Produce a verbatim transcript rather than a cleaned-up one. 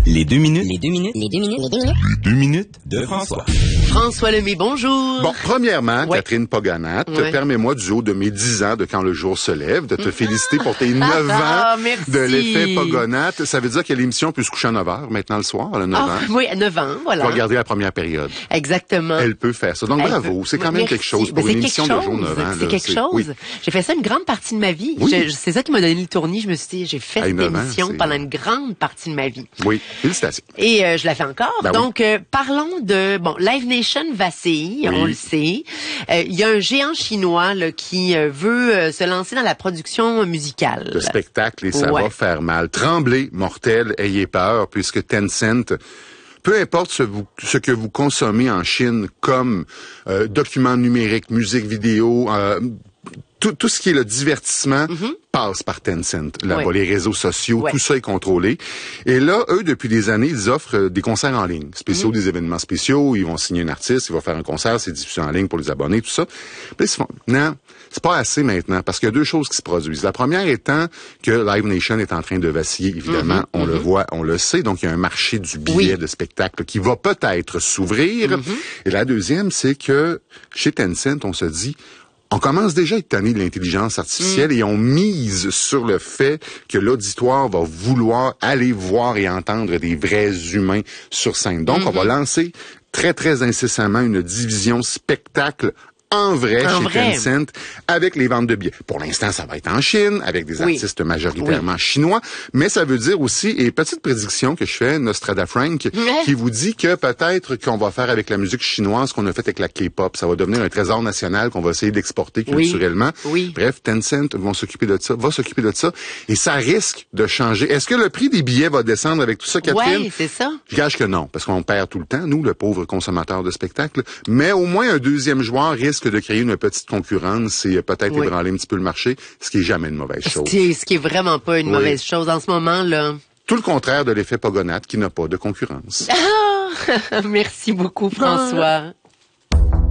Les deux minutes. Les deux minutes. Les deux minutes. Les deux minutes. Les deux minutes de François. François Lemay, bonjour. Bon, premièrement, Ouais. Catherine Poganat, Ouais. permets-moi du haut de mes dix ans de Quand le jour se lève, de te féliciter pour tes neuf Ah, ans merci. de l'effet Poganat. Ça veut dire que l'émission peut se coucher à neuf heures maintenant le soir, à neuf Ah, ans. oui, à neuf ans, Tu voilà. vas regarder la première période. Exactement. Elle peut faire ça. Donc Elle bravo, peut- c'est quand même Merci. quelque chose Ben, pour c'est une émission quelque de jour chose. neuf ans. C'est là. quelque chose. Oui. J'ai fait ça une grande partie de ma vie. Oui. Je- c'est ça qui m'a donné le tournis. Je me suis dit, j'ai fait Hey, cette neuf ans, émission c'est- pendant une grande partie de ma vie. Oui, félicitations. Et euh, je la fais encore. Ben oui. Donc, euh, parlons de... Bon, Live Nation vacille, Oui. on le sait. Euh, Il y a un géant chinois là, qui euh, veut euh, se lancer dans la production musicale. Le spectacle et ça Ouais. va faire mal. Tremblez, mortels, ayez peur, puisque Tencent, peu importe ce, vous- ce que vous consommez en Chine comme euh, documents numériques, musique, vidéo, euh, tout, tout ce qui est le divertissement passe par Tencent. Là-bas, Ouais. les réseaux sociaux, Ouais. tout ça est contrôlé. Et là, eux, depuis des années, ils offrent euh, des concerts en ligne, spéciaux, des événements spéciaux. Ils vont signer un artiste, ils vont faire un concert, c'est diffusé en ligne pour les abonnés, tout ça. Puis ils se font, non, c'est pas assez maintenant, parce qu'il y a deux choses qui se produisent. La première étant que Live Nation est en train de vaciller, évidemment, on le voit, on le sait. Donc, il y a un marché du billet Oui. de spectacle qui va peut-être s'ouvrir. Et la deuxième, c'est que chez Tencent, on se dit, on commence déjà à être tanné de l'intelligence artificielle et on mise sur le fait que l'auditoire va vouloir aller voir et entendre des vrais humains sur scène. Donc, on va lancer très, très incessamment une division spectacle en vrai En chez vrai. Tencent avec les ventes de billets. Pour l'instant, ça va être en Chine avec des Oui. artistes majoritairement chinois, mais ça veut dire aussi, et petite prédiction que je fais, Nostrada Frank, qui vous dit que peut-être qu'on va faire avec la musique chinoise ce qu'on a fait avec la K-pop. Ça va devenir un trésor national qu'on va essayer d'exporter Oui. culturellement. Oui. Bref, Tencent vont s'occuper de ça, va s'occuper de ça, et ça risque de changer. Est-ce que le prix des billets va descendre avec tout ça, Catherine? Ouais, c'est ça. Je gage que non, parce qu'on perd tout le temps, nous, le pauvre consommateur de spectacle. Mais au moins, un deuxième joueur risque de créer une petite concurrence et peut-être Oui. ébranler un petit peu le marché, ce qui est jamais une mauvaise chose. Ce qui est, ce qui est vraiment pas une Oui. mauvaise chose en ce moment, là. Tout le contraire de l'effet Pogonat qui n'a pas de concurrence. Merci beaucoup, François.